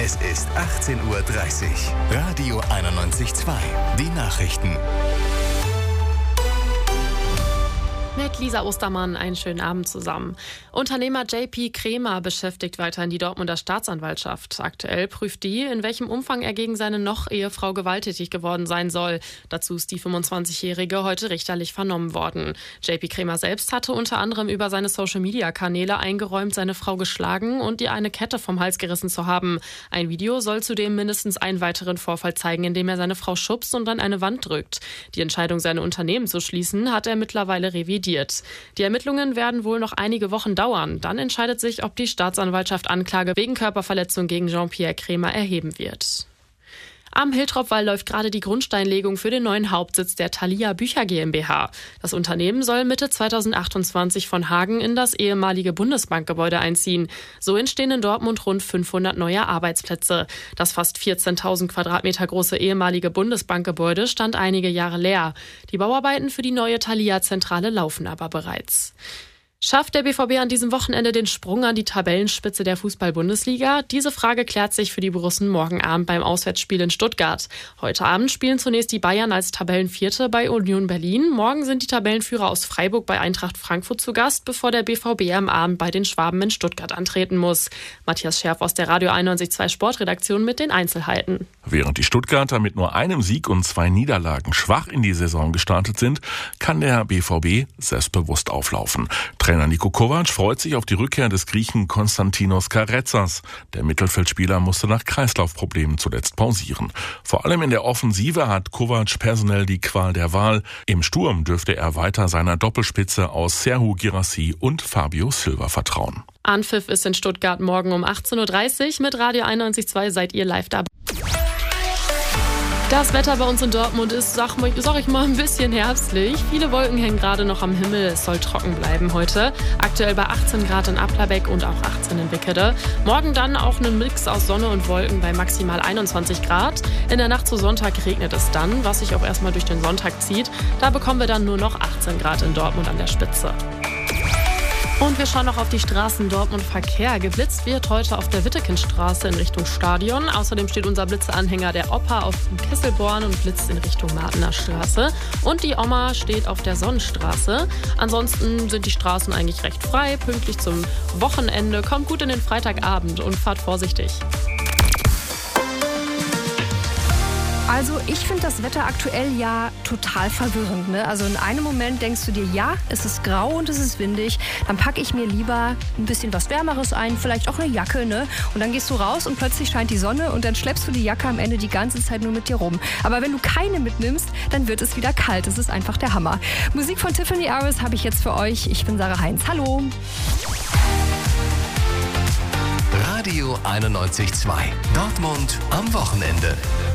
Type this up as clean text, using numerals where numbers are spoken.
Es ist 18:30 Uhr. Radio 91.2. Die Nachrichten. Mit Lisa Ostermann einen schönen Abend zusammen. Unternehmer JP Kremer beschäftigt weiterhin die Dortmunder Staatsanwaltschaft. Aktuell prüft die, in welchem Umfang er gegen seine Noch-Ehefrau gewalttätig geworden sein soll. Dazu ist die 25-Jährige heute richterlich vernommen worden. JP Kremer selbst hatte unter anderem über seine Social-Media-Kanäle eingeräumt, seine Frau geschlagen und ihr eine Kette vom Hals gerissen zu haben. Ein Video soll zudem mindestens einen weiteren Vorfall zeigen, in dem er seine Frau schubst und an eine Wand drückt. Die Entscheidung, seine Unternehmen zu schließen, hat er mittlerweile revidiert. Die Ermittlungen werden wohl noch einige Wochen dauern. Dann entscheidet sich, ob die Staatsanwaltschaft Anklage wegen Körperverletzung gegen Jean-Pierre Kremer erheben wird. Am Hiltropwall läuft gerade die Grundsteinlegung für den neuen Hauptsitz der Thalia Bücher GmbH. Das Unternehmen soll Mitte 2028 von Hagen in das ehemalige Bundesbankgebäude einziehen. So entstehen in Dortmund rund 500 neue Arbeitsplätze. Das fast 14.000 Quadratmeter große ehemalige Bundesbankgebäude stand einige Jahre leer. Die Bauarbeiten für die neue Thalia-Zentrale laufen aber bereits. Schafft der BVB an diesem Wochenende den Sprung an die Tabellenspitze der Fußball-Bundesliga? Diese Frage klärt sich für die Borussen morgen Abend beim Auswärtsspiel in Stuttgart. Heute Abend spielen zunächst die Bayern als Tabellenvierte bei Union Berlin. Morgen sind die Tabellenführer aus Freiburg bei Eintracht Frankfurt zu Gast, bevor der BVB am Abend bei den Schwaben in Stuttgart antreten muss. Matthias Scherf aus der Radio 91.2 Sportredaktion mit den Einzelheiten. Während die Stuttgarter mit nur einem Sieg und 2 Niederlagen schwach in die Saison gestartet sind, kann der BVB selbstbewusst auflaufen. Trainer Niko Kovac freut sich auf die Rückkehr des Griechen Konstantinos Karetzas. Der Mittelfeldspieler musste nach Kreislaufproblemen zuletzt pausieren. Vor allem in der Offensive hat Kovac personell die Qual der Wahl. Im Sturm dürfte er weiter seiner Doppelspitze aus Serhou Guirassy und Fabio Silva vertrauen. Anpfiff ist in Stuttgart morgen um 18:30 Uhr. Mit Radio 91.2 seid ihr live dabei. Das Wetter bei uns in Dortmund ist, sag ich mal, ein bisschen herbstlich. Viele Wolken hängen gerade noch am Himmel. Es soll trocken bleiben heute. Aktuell bei 18 Grad in Applerbeck und auch 18 in Wickede. Morgen dann auch ein Mix aus Sonne und Wolken bei maximal 21 Grad. In der Nacht zu Sonntag regnet es dann, was sich auch erstmal durch den Sonntag zieht. Da bekommen wir dann nur noch 18 Grad in Dortmund an der Spitze. Und wir schauen noch auf die Straßen Dortmund-Verkehr. Geblitzt wird heute auf der Wittekindstraße in Richtung Stadion. Außerdem steht unser Blitzeanhänger der Opa auf dem Kesselborn und blitzt in Richtung Martener Straße. Und die Oma steht auf der Sonnenstraße. Ansonsten sind die Straßen eigentlich recht frei, pünktlich zum Wochenende. Kommt gut in den Freitagabend und fahrt vorsichtig. Also ich finde das Wetter aktuell ja total verwirrend. Ne? Also in einem Moment denkst du dir, ja, es ist grau und es ist windig. Dann packe ich mir lieber ein bisschen was Wärmeres ein, vielleicht auch eine Jacke. Ne? Und dann gehst du raus und plötzlich scheint die Sonne und dann schleppst du die Jacke am Ende die ganze Zeit nur mit dir rum. Aber wenn du keine mitnimmst, dann wird es wieder kalt. Das ist einfach der Hammer. Musik von Tiffany Harris habe ich jetzt für euch. Ich bin Sarah Heinz. Hallo. Radio 91.2. Dortmund am Wochenende.